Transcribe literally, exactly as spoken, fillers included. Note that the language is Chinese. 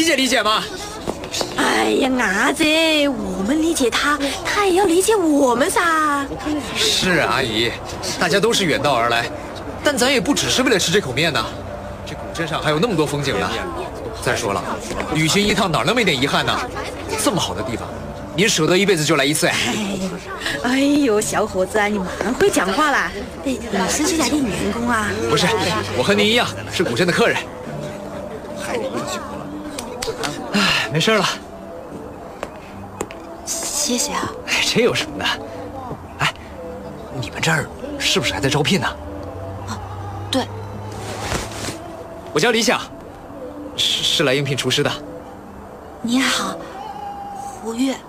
解理解嘛。 哎呀，伢子，我们理解他，他也要理解我们噻。 是啊，阿姨，大家都是远道而来，但咱也不只是为了吃这口面呐。这古镇上还有那么多风景呢。再说了，旅行一趟哪那么一点遗憾呢？这么好的地方，您舍得一辈子就来一次呀？ 哎，哎呦，小伙子啊，你蛮会讲话啦！哎，你是这家店员工啊？ 不是，我和您一样是古镇的客人。哎，没事了。 谢谢啊。 哎，这有什么的？哎，你们这儿是不是还在招聘呢？ 啊，对。 我叫李想，是是来应聘厨师的。 你好，胡月。